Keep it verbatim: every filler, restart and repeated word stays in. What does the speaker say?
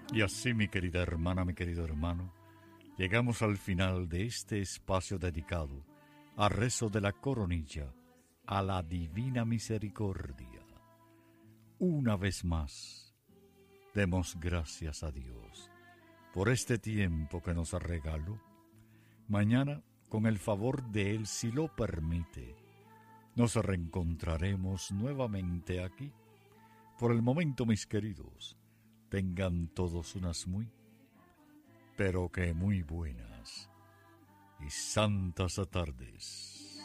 Y así, mi querida hermana, mi querido hermano, llegamos al final de este espacio dedicado a rezo de la coronilla, a la divina misericordia. Una vez más, demos gracias a Dios por este tiempo que nos regaló. Mañana, con el favor de Él, si lo permite, nos reencontraremos nuevamente aquí. Por el momento, mis queridos, tengan todos unas muy, pero que muy buenas y santas tardes.